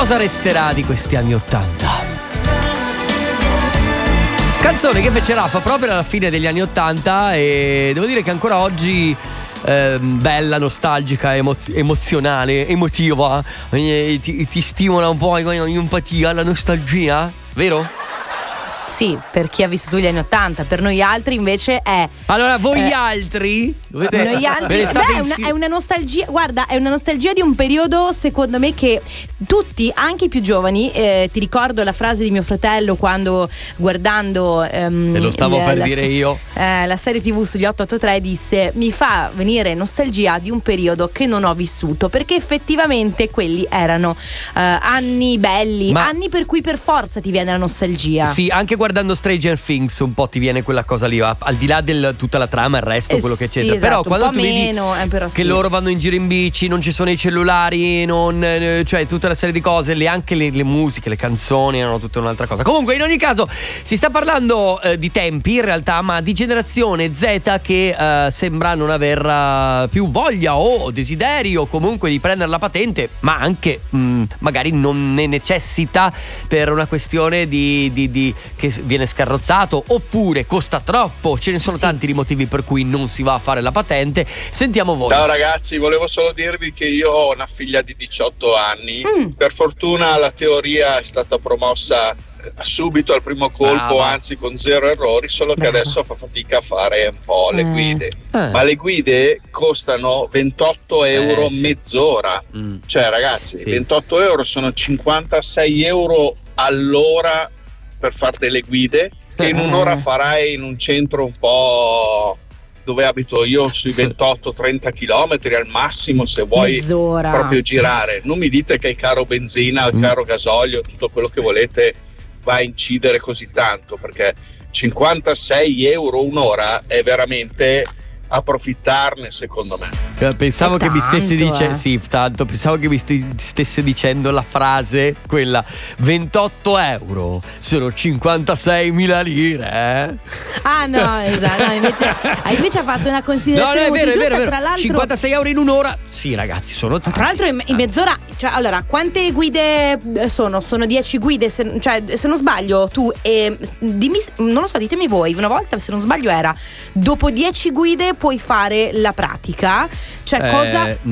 cosa resterà di questi anni '80? Canzone che fece Raffa proprio alla fine degli anni '80 e devo dire che ancora oggi bella, nostalgica, emozionale, emotiva, ti stimola un po' l'empatia, la nostalgia, vero? Sì, per chi ha vissuto gli anni '80, per noi altri invece è. Allora, voi altri dovete. Noi altri. È una nostalgia. Guarda, è una nostalgia di un periodo, secondo me, che tutti, anche i più giovani, ti ricordo la frase di mio fratello quando guardando. E lo stavo per dire io. La serie TV sugli 883 disse: mi fa venire nostalgia di un periodo che non ho vissuto, perché effettivamente quelli erano anni belli, anni per cui per forza ti viene la nostalgia. Sì, anche guardando Stranger Things un po' ti viene quella cosa lì, al di là del tutta la trama, il resto, quello che c'è. Sì, però esatto, quando un po' tu meno, vedi però che sì. loro vanno in giro in bici, non ci sono i cellulari, cioè tutta una serie di cose, anche le musiche, le canzoni erano tutta un'altra cosa. Comunque, in ogni caso, si sta parlando di tempi in realtà, ma di generazione Z che sembra non aver più voglia o desiderio comunque di prendere la patente, ma anche magari non ne necessita per una questione di che viene scarrozzato oppure costa troppo. Ce ne sono tanti di motivi per cui non si va a fare la patente. Sentiamo voi. Ciao ragazzi, volevo solo dirvi che io ho una figlia di 18 anni. Per fortuna la teoria è stata promossa subito al primo colpo, anzi con 0 errori, solo che adesso fa fatica a fare un po' le guide. Ma le guide costano 28 euro mezz'ora. Cioè ragazzi, 28 euro sono 56 euro all'ora per fare delle guide, che in un'ora farai in un centro un po' dove abito io, sui 28-30 chilometri al massimo, se vuoi mezz'ora proprio girare. Non mi dite che il caro benzina, il caro gasolio, tutto quello che volete va a incidere così tanto, perché 56 euro un'ora è veramente approfittarne, secondo me. Pensavo che mi stessi dicendo tanto, pensavo che mi stesse dicendo la frase quella 28 euro sono 56.000 lire, Ah no, esatto, no, invece ha fatto una considerazione molto giusta, tra l'altro 56 euro in un'ora, sì ragazzi, sono tanti. Tra l'altro in mezz'ora, cioè allora, quante guide sono? Sono 10 guide, se non sbaglio tu, dimmi, non lo so, ditemi voi, una volta se non sbaglio era dopo 10 guide puoi fare la pratica, cioè cosa